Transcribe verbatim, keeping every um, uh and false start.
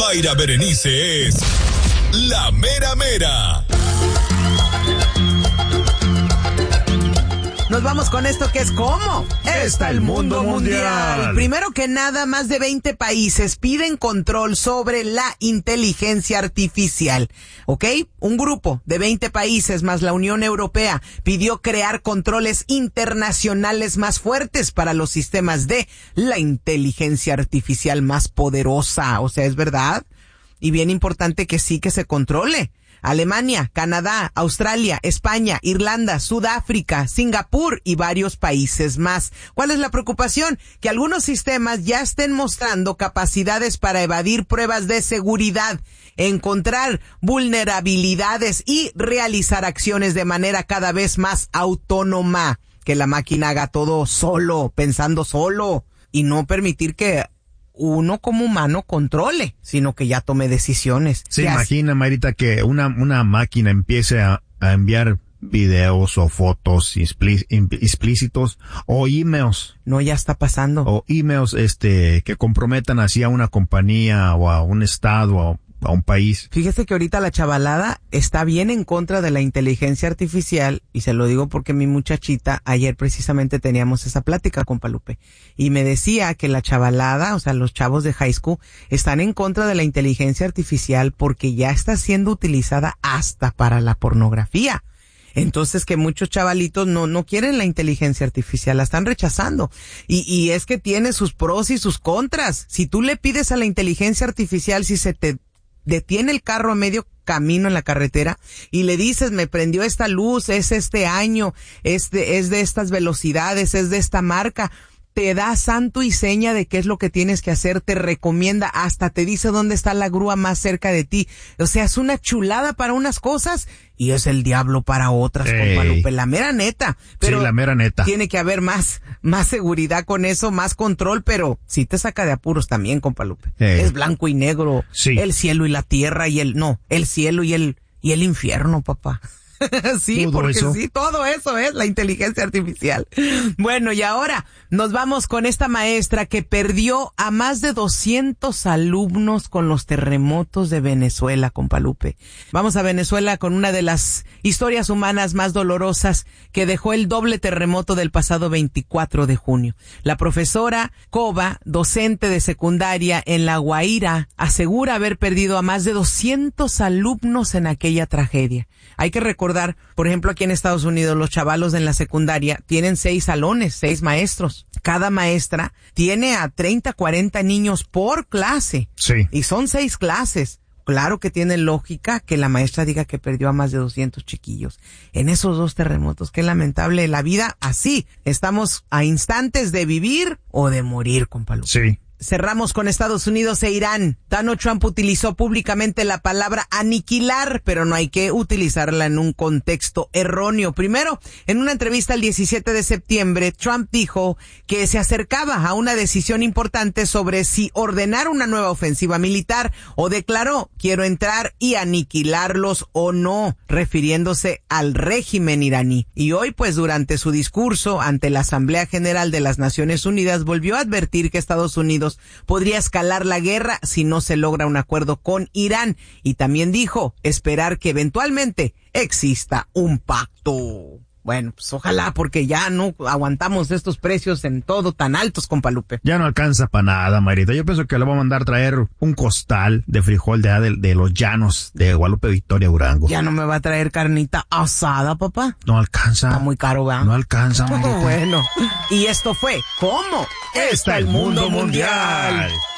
Mayra Berenice es la mera mera. Nos vamos con esto que es ¿cómo? Está el mundo mundial. Primero que nada, más de veinte países piden control sobre la inteligencia artificial. ¿Ok? Un grupo de veinte países más la Unión Europea pidió crear controles internacionales más fuertes para los sistemas de la inteligencia artificial más poderosa. O sea, ¿es verdad? Y bien importante que sí que se controle. Alemania, Canadá, Australia, España, Irlanda, Sudáfrica, Singapur y varios países más. ¿Cuál es la preocupación? Que algunos sistemas ya estén mostrando capacidades para evadir pruebas de seguridad, encontrar vulnerabilidades y realizar acciones de manera cada vez más autónoma. Que la máquina haga todo solo, pensando solo, y no permitir que uno como humano controle, sino que ya tome decisiones. Se imagina, Marita, que una, una máquina empiece a, a enviar videos o fotos explí- explícitos o emails. No, ya está pasando. O emails, este, que comprometan así a una compañía o a un estado o a un país. Fíjese que ahorita la chavalada está bien en contra de la inteligencia artificial, y se lo digo porque mi muchachita, ayer precisamente teníamos esa plática con Palupe, y me decía que la chavalada, o sea, los chavos de high school, están en contra de la inteligencia artificial porque ya está siendo utilizada hasta para la pornografía. Entonces que muchos chavalitos no, no quieren la inteligencia artificial, la están rechazando. Y, y es que tiene sus pros y sus contras. Si tú le pides a la inteligencia artificial, si se te detiene el carro a medio camino en la carretera y le dices, me prendió esta luz, es este año, es de, es de estas velocidades, es de esta marca, te da santo y seña de qué es lo que tienes que hacer, te recomienda, hasta te dice dónde está la grúa más cerca de ti. O sea, es una chulada para unas cosas y es el diablo para otras, Ey. compa Lupe, la mera neta. Pero sí, la mera neta. Tiene que haber más, más seguridad con eso, más control, pero sí te saca de apuros también, compa Lupe. Ey. Es blanco y negro, sí. El cielo y la tierra y el, no, el cielo y el, y el infierno, papá. Sí, todo porque eso. sí, todo eso es la inteligencia artificial. Bueno, y ahora nos vamos con esta maestra que perdió a más de doscientos alumnos con los terremotos de Venezuela, compa Lupe. Vamos a Venezuela con una de las historias humanas más dolorosas que dejó el doble terremoto del pasado veinticuatro de junio. La profesora Cova, docente de secundaria en La Guaira, asegura haber perdido a más de doscientos alumnos en aquella tragedia. Hay que recordar, por ejemplo, aquí en Estados Unidos, los chavalos en la secundaria tienen seis salones, seis maestros. Cada maestra tiene a treinta, cuarenta niños por clase. Sí. Y son seis clases. Claro que tiene lógica que la maestra diga que perdió a más de doscientos chiquillos en esos dos terremotos. Qué lamentable la vida así. Estamos a instantes de vivir o de morir, compa Lupe. Sí. Cerramos con Estados Unidos e Irán. Donald Trump utilizó públicamente la palabra aniquilar, pero no hay que utilizarla en un contexto erróneo. Primero, en una entrevista el diecisiete de septiembre, Trump dijo que se acercaba a una decisión importante sobre si ordenar una nueva ofensiva militar o declaró, quiero entrar y aniquilarlos o no, refiriéndose al régimen iraní. Y hoy, pues, durante su discurso ante la Asamblea General de las Naciones Unidas, volvió a advertir que Estados Unidos podría escalar la guerra si no se logra un acuerdo con Irán, y también dijo esperar que eventualmente exista un pacto. Bueno, pues ojalá, porque ya no aguantamos estos precios en todo tan altos, compa Lupe. Ya no alcanza para nada, Marita. Yo pienso que le voy a mandar traer un costal de frijol de, de, de los llanos de Guadalupe, Victoria, Durango. Ya no me va a traer carnita asada, papá. No alcanza. Está muy caro, ¿verdad? No alcanza, Marita. Bueno, y esto fue ¿Cómo? Está el mundo mundial.